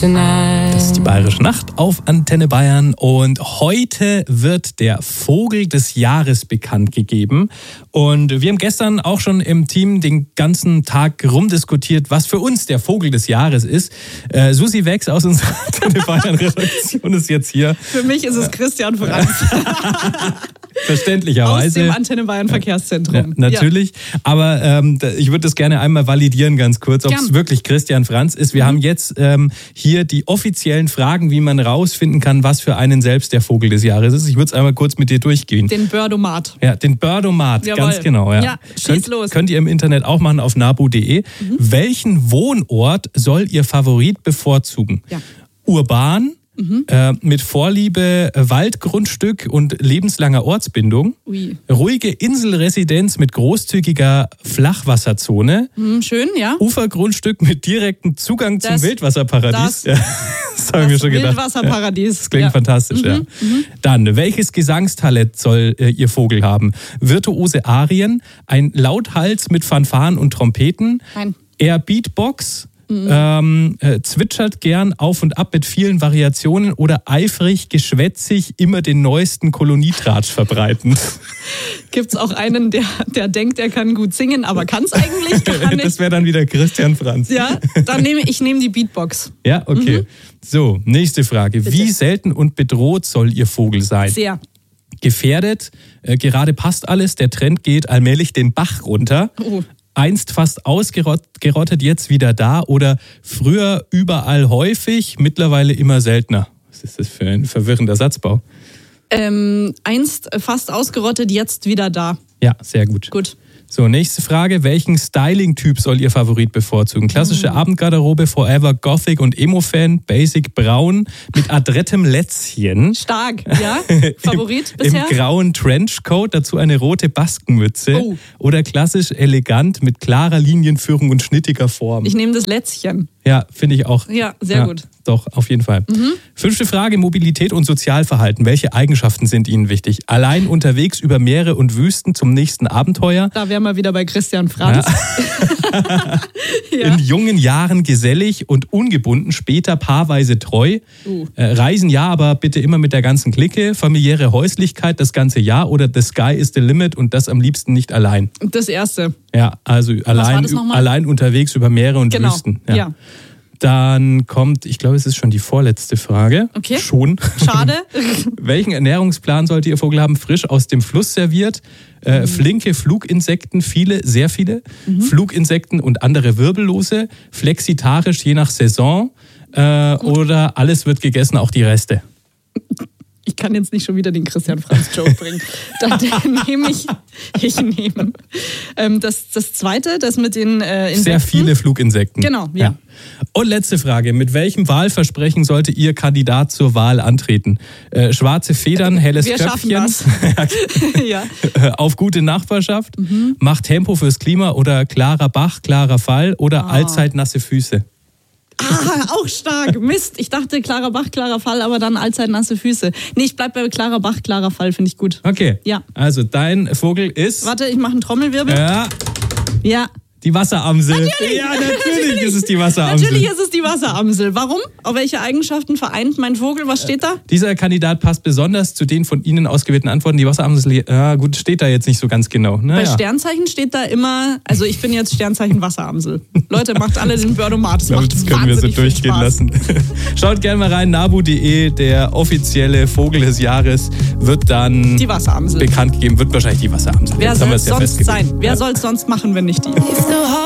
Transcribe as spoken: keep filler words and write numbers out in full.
tonight. Das ist die Bayerische Nacht auf Antenne Bayern und heute wird der Vogel des Jahres bekannt gegeben. Und wir haben gestern auch schon im Team den ganzen Tag rumdiskutiert, was für uns der Vogel des Jahres ist. Äh, Susi Wex aus unserer Antenne Bayern Redaktion ist jetzt hier. Für mich ist es Christian Franz. Verständlicherweise. Aus dem Antenne Bayern Verkehrszentrum. Ja, natürlich, ja. Aber ähm, ich würde das gerne einmal validieren ganz kurz, ob es wirklich Christian Franz ist. Wir mhm. haben jetzt ähm, hier die offiziellen Fragen, wie man rausfinden kann, was für einen selbst der Vogel des Jahres ist. Ich würde es einmal kurz mit dir durchgehen. Den Birdomat. Ja, den Birdomat, Jawohl. Ganz genau. Ja, ja schieß könnt, los. Könnt ihr im Internet auch machen auf nabu punkt de. Mhm. Welchen Wohnort soll Ihr Favorit bevorzugen? Ja. Urban? Mhm. Äh, mit Vorliebe äh, Waldgrundstück und lebenslanger Ortsbindung. Ui. Ruhige Inselresidenz mit großzügiger Flachwasserzone. Mhm, schön, ja. Ufergrundstück mit direktem Zugang Das, zum Wildwasserparadies. Das, ja, das habe ich mir schon gedacht. Wildwasserparadies. Das klingt ja. fantastisch, mhm, ja. Mhm. Dann, welches Gesangstalent soll äh, Ihr Vogel haben? Virtuose Arien, ein Lauthals mit Fanfaren und Trompeten, Nein. eher Beatbox, Mhm. Ähm, äh, zwitschert gern auf und ab mit vielen Variationen oder eifrig, geschwätzig, immer den neuesten Kolonietratsch verbreiten. Gibt es auch einen, der, der denkt, er kann gut singen, aber kann es eigentlich gar nicht? Das wäre dann wieder Christian Franz. Ja, dann nehme ich nehme die Beatbox. Ja, okay. Mhm. So, nächste Frage. Bitte. Wie selten und bedroht soll Ihr Vogel sein? Sehr. Gefährdet, äh, gerade passt alles, der Trend geht allmählich den Bach runter. Oh. Einst fast ausgerottet, jetzt wieder da oder früher überall häufig, mittlerweile immer seltener. Was ist das für ein verwirrender Satzbau? Ähm, einst fast ausgerottet, jetzt wieder da. Ja, sehr gut. Gut. So, nächste Frage. Welchen Styling-Typ soll Ihr Favorit bevorzugen? Klassische mhm. Abendgarderobe, Forever Gothic und Emo-Fan, Basic Braun mit adrettem Lätzchen. Stark, ja. Favorit Im, bisher? Im grauen Trenchcoat, dazu eine rote Baskenmütze. Oh. Oder klassisch elegant mit klarer Linienführung und schnittiger Form. Ich nehme das Lätzchen. Ja, finde ich auch. Ja, sehr ja, gut. Doch, auf jeden Fall. Mhm. Fünfte Frage, Mobilität und Sozialverhalten. Welche Eigenschaften sind Ihnen wichtig? Allein unterwegs über Meere und Wüsten zum nächsten Abenteuer? Da wären wir wieder bei Christian Franz. Ja. Ja. In jungen Jahren gesellig und ungebunden, später paarweise treu. Uh. Äh, Reisen ja, aber bitte immer mit der ganzen Clique. Familiäre Häuslichkeit das ganze Jahr oder the sky is the limit und das am liebsten nicht allein. Das erste. Ja, also allein, allein unterwegs über Meere und genau. Wüsten. Ja. ja. Dann kommt, ich glaube, es ist schon die vorletzte Frage. Okay. Schon. Schade. Welchen Ernährungsplan sollte Ihr Vogel haben? Frisch aus dem Fluss serviert, äh, mhm. flinke Fluginsekten, viele, sehr viele, mhm. Fluginsekten und andere Wirbellose, flexitarisch je nach Saison äh, oder alles wird gegessen, auch die Reste. Ich kann jetzt nicht schon wieder den Christian Franz-Joke bringen. Dann nehme ich, ich nehme ähm, das, das zweite, das mit den äh, Insekten. Sehr viele Fluginsekten. Genau, ja. ja. Und letzte Frage, mit welchem Wahlversprechen sollte Ihr Kandidat zur Wahl antreten? Äh, schwarze Federn, helles Wir Köpfchen, ja. auf gute Nachbarschaft, mhm. macht Tempo fürs Klima oder klarer Bach, klarer Fall oder ah. allzeit nasse Füße? Ah, auch stark. Mist. Ich dachte, klarer Bach, klarer Fall, aber dann allzeit nasse Füße. Nee, ich bleib bei klarer Bach, klarer Fall, finde ich gut. Okay. Ja. Also dein Vogel ist... Warte, ich mache einen Trommelwirbel. Ja. Ja. Die Wasseramsel. Natürlich. Ja, natürlich, natürlich ist es die Wasseramsel. Natürlich ist es die Wasseramsel. Warum? Auf welche Eigenschaften vereint mein Vogel? Was steht da? Äh, dieser Kandidat passt besonders zu den von Ihnen ausgewählten Antworten. Die Wasseramsel, ja gut, steht da jetzt nicht so ganz genau. Naja. Bei Sternzeichen steht da immer, also ich bin jetzt Sternzeichen Wasseramsel. Leute, macht alle den Birdomat. Das, macht das können wir so durchgehen lassen. Schaut gerne mal rein, nabu punkt de, der offizielle Vogel des Jahres wird dann die Wasseramsel bekannt gegeben, wird wahrscheinlich die Wasseramsel. Wer soll es ja sonst sein? Wer ja. soll es sonst machen, wenn nicht die?